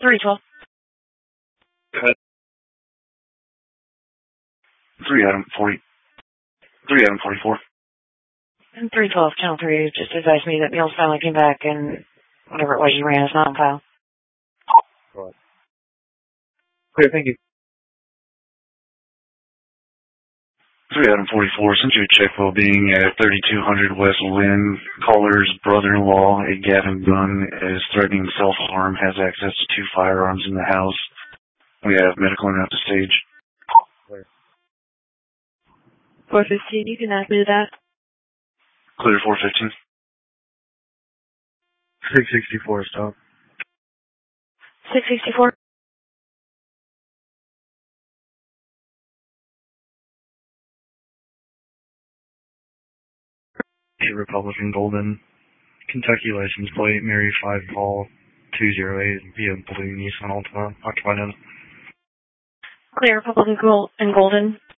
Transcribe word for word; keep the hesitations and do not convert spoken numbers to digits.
three twelve. Cut. three Adam forty. three Adam forty-four. And three twelve, Channel three just advised me that Meals finally came back and whatever it was you ran is not on file. Right. Okay, thank you. three Adam forty-four, sent you a check well-being at thirty-two hundred West Lynn. Caller's brother-in-law, a Gavin Gunn, is threatening self-harm, has access to two firearms in the house. We have medical in at the stage. four fifteen, you can add me to that. Clear four fifteen. six sixty-four, stop. six sixty-four. eight Republican Golden, Kentucky license plate, Mary five Paul two zero eight via blue Nissan Altima, occupied in. Clear Republican Gold and Golden.